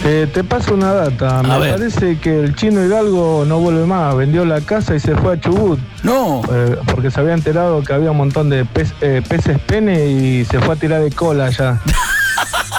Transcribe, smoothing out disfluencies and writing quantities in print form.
Te paso una data. Me parece que el Chino Hidalgo no vuelve más. Vendió la casa y se fue a Chubut. No. Porque se había enterado que había un montón de peces pene y se fue a tirar de cola allá.